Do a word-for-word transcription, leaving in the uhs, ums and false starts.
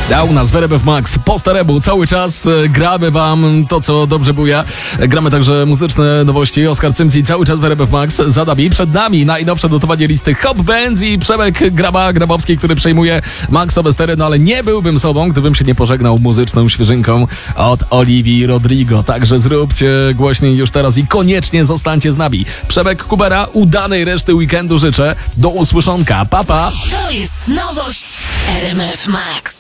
Dał nas w R M F Max po staremu. Cały czas e, gramy wam to, co dobrze buja. E, gramy także muzyczne nowości. Oskar Cymci cały czas w R M F Max. Za nami, przed nami najnowsze notowanie listy Hop Benz i Przemek Graba Grabowski, który przejmuje Maxowe stery. No ale nie byłbym sobą, gdybym się nie pożegnał muzyczną świeżynką od Olivii Rodrigo. Także zróbcie głośniej już teraz i koniecznie zostańcie z nami. Przemek Kubera, udanej reszty weekendu życzę. Do usłyszonka. Pa, pa. To jest nowość R M F Max.